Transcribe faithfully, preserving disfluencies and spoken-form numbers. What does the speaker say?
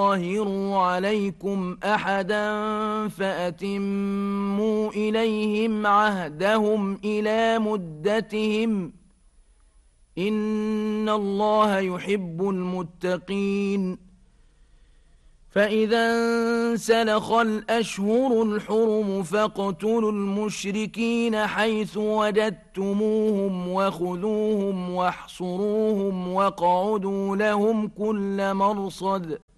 ظاهروا عليكم أحدا فأتموا إليهم عهدهم إلى مدتهم إن الله يحب المتقين. فإذا انسلخ الأشهر الحرم فاقتلوا المشركين حيث وجدتموهم وخذوهم واحصروهم واقعدوا لهم كل مرصد